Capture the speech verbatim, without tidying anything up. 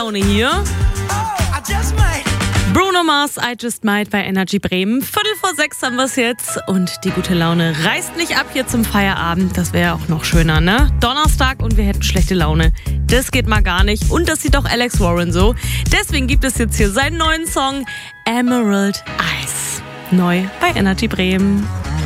Laune hier. Bruno Mars, I Just Might bei Energy Bremen. Viertel vor sechs haben wir es jetzt und die gute Laune reißt nicht ab hier zum Feierabend. Das wäre auch noch schöner, ne? Donnerstag und wir hätten schlechte Laune. Das geht mal gar nicht und das sieht auch Alex Warren so. Deswegen gibt es jetzt hier seinen neuen Song Emerald Eyes. Neu bei Energy Bremen.